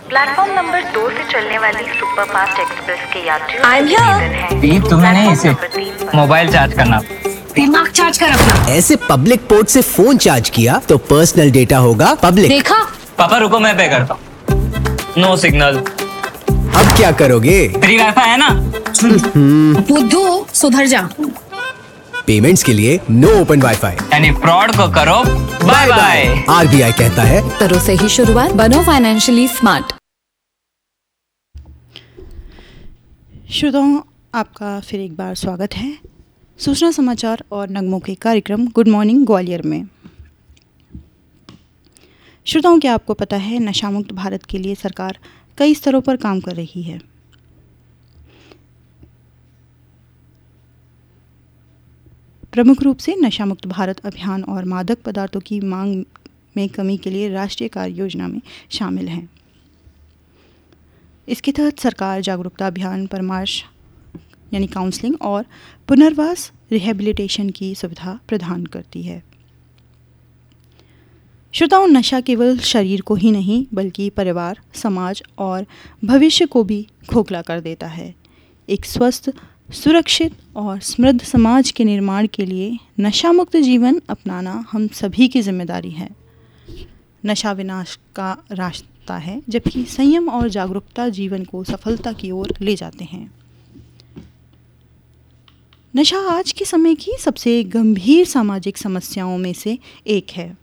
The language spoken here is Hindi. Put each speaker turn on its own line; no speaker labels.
प्लेटफॉर्म नंबर 2 से चलने वाली सुपरफास्ट एक्सप्रेस के यात्रियों
I'm
को
here.
निवेदन है।
ये तुम्हें नहीं, इसे
प्लेटफॉर्म नंबर 3 पर
मोबाइल चार्ज करना।
दिमाग चार्ज कर अपना।
ऐसे पब्लिक पोर्ट से फोन चार्ज किया तो पर्सनल डेटा होगा पब्लिक।
देखा?
पापा रुको, मैं पे करता हूँ। No signal.
अब क्या करोगे?
फ्री वाईफाई है ना?
बुद्धू सुधर जा।
पेमेंट्स के लिए नो ओपन वाईफाई।
यानी फ्रॉड को करो बाय बाय।
आरबीआई कहता है
करो सही शुरुआत, बनो फाइनेंशियली स्मार्ट।
श्रोताओं, आपका फिर एक बार स्वागत है सूचना समाचार और नगमों के कार्यक्रम गुड मॉर्निंग ग्वालियर में। श्रोताओं, क्या आपको पता है नशामुक्त भारत के लिए सरकार कई स्तरों पर काम कर रही है। प्रमुख रूप से नशामुक्त भारत अभियान और मादक पदार्थों की मांग में कमी के लिए राष्ट्रीय कार्य योजना में शामिल हैं। इसके तहत सरकार जागरूकता अभियान, परामर्श यानी काउंसलिंग और पुनर्वास रिहैबिलिटेशन की सुविधा प्रदान करती है। श्रोताओं, नशा केवल शरीर को ही नहीं बल्कि परिवार, समाज और भविष्य को भी खोखला कर देता है। एक स्वस्थ, सुरक्षित और समृद्ध समाज के निर्माण के लिए नशामुक्त जीवन अपनाना हम सभी की जिम्मेदारी है। नशा विनाश का रास्ता है, जबकि संयम और जागरूकता जीवन को सफलता की ओर ले जाते हैं। नशा आज के समय की सबसे गंभीर सामाजिक समस्याओं में से एक है।